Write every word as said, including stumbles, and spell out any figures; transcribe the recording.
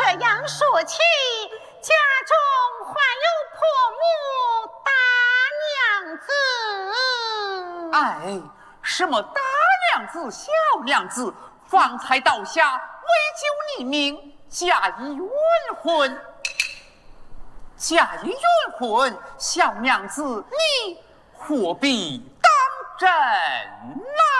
这样说起，家中还有婆母、大娘子。 哎，什么大娘子、小娘子，方才倒下，为救你命，假意冤魂。假意冤魂，小娘子，你何必当真来？